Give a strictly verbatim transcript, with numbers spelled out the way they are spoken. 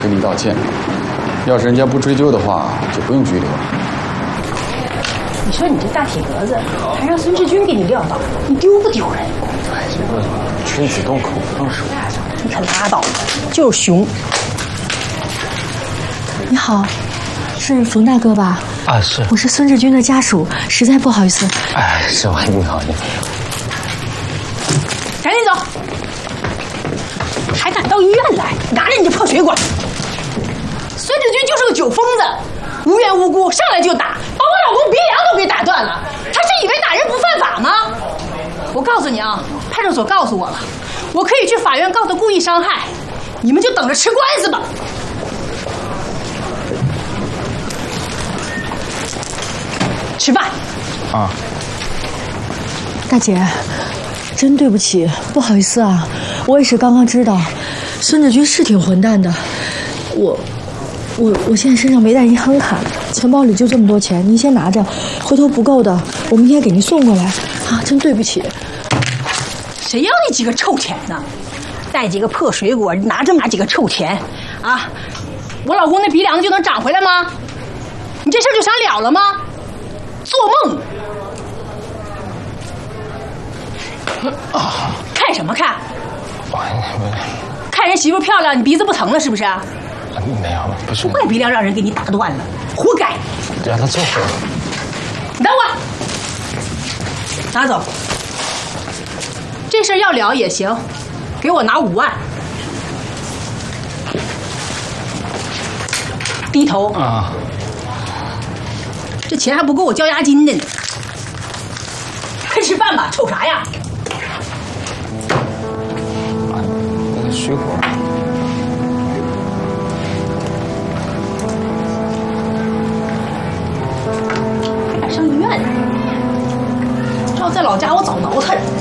跟你道歉。要是人家不追究的话，就不用拘留了。 你说你这大铁壳子，还让孙志军给你撂倒，你丢不丢人？ 哎，这个君子动口不动手。 你可拉倒吧，就是熊。 你好，是冯大哥吧？ 啊，是。 我是孙志军的家属，实在不好意思。 哎，是吧？你好，你好。 赶紧走！还敢到医院来，拿着你这破水管！孙志军就是个酒疯子，无缘无故上来就打，把我老公鼻梁都给打断了。他是以为打人不犯法吗？我告诉你啊，派出所告诉我了，我可以去法院告他故意伤害，你们就等着吃官司吧。吃饭。 啊。 大姐，真对不起，不好意思啊，我也是刚刚知道，孙志军是挺混蛋的，我。我我现在身上没带银行卡，钱包里就这么多钱，您先拿着，回头不够的，我明天给您送过来。啊，真对不起。 谁要你几个臭钱呢？带几个破水果，拿这么几个臭钱，啊，我老公那鼻梁就能长回来吗？你这事儿就想了了吗？做梦！啊！看什么看？看人媳妇漂亮，你鼻子不疼了是不是？ 没有，不是。 怪鼻梁让人给你打断了，活该！ 让他坐会儿。 你等会儿，拿走。这事儿要了也行，给我拿五万。低头啊！ 这钱还不够我交押金的呢。快吃饭吧，瞅啥呀？ 啊，那个水果。 上医院，这要在老家我早挠他了。